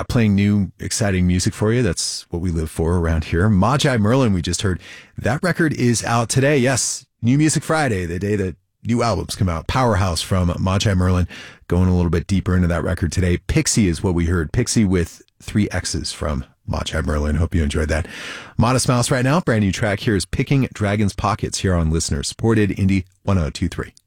Yeah, playing new, exciting music for you. That's what we live for around here. Magi Merlin, we just heard. That record is out today. Yes, New Music Friday, the day that new albums come out. Powerhouse from Magi Merlin. Going a little bit deeper into that record today. Pixie is what we heard. Pixie with 3 X's from Magi Merlin. Hope you enjoyed that. Modest Mouse right now. Brand new track here is Picking Dragon's Pockets here on listener supported Indie 1023.